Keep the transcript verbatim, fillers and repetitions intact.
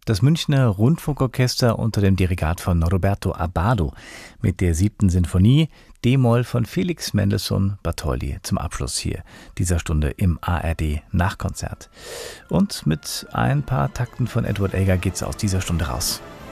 Das Münchner Rundfunkorchester unter dem Dirigat von Roberto Abbado mit der siebten Sinfonie, D-Moll von Felix Mendelssohn Bartholdy zum Abschluss hier dieser Stunde im A R D Nachkonzert. Und mit ein paar Takten von Edward Elgar geht's aus dieser Stunde raus.